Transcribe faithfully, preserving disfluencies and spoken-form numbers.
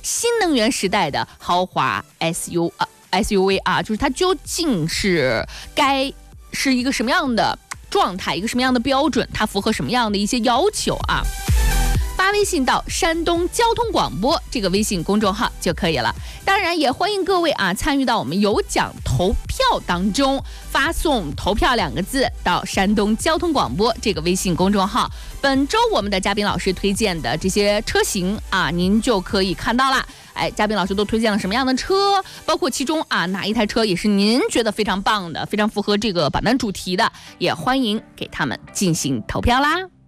新能源时代的豪华 S U 啊 S U V 啊，就是它究竟是该是一个什么样的状态，一个什么样的标准，它符合什么样的一些要求啊？发微信到山东交通广播这个微信公众号就可以了。当然也欢迎各位啊参与到我们有奖投票当中，发送投票两个字到山东交通广播这个微信公众号。本周我们的嘉宾老师推荐的这些车型啊，您就可以看到了。哎，嘉宾老师都推荐了什么样的车？包括其中啊哪一台车也是您觉得非常棒的，非常符合这个榜单主题的，也欢迎给他们进行投票啦。